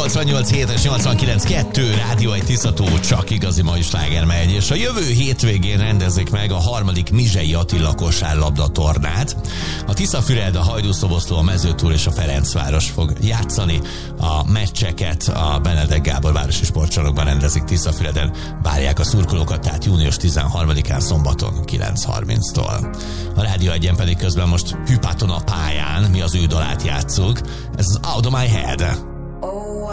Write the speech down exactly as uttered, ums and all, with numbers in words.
nyolcvannyolc hét és nyolcvankilenc kettő Rádió egy Tiszató, csak igazi mai sláger megy, és a jövő hétvégén rendezik meg a harmadik Mizsei Attila kosárlabda tornát. A Tiszafüred, a Hajdúszoboszló, a Mezőtúr és a Ferencváros fog játszani. A meccseket a Benedek Gábor városi sportcsarnokban rendezik Tiszafüreden. Várják a szurkolókat, tehát június tizenharmadikán szombaton kilenc harminctól. A Rádió egyen pedig közben most Hüpaton a pályán, mi az ő dalát játszuk. Ez az Out of My Head.